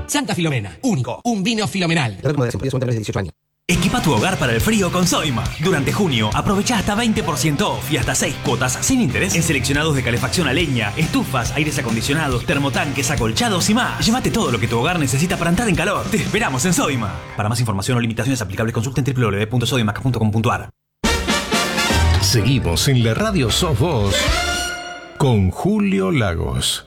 Santa Filomena, único, un vino filomenal. De 18 años. Equipa tu hogar para el frío con Soima. Durante junio, aprovecha hasta 20% off y hasta 6 cuotas sin interés en seleccionados de calefacción a leña, estufas, aires acondicionados, termotanques, acolchados y más. Llévate todo lo que tu hogar necesita para entrar en calor. Te esperamos en Soima. Para más información o limitaciones aplicables, consulten www.soima.com.ar. Seguimos en la radio Sos Vos con Julio Lagos.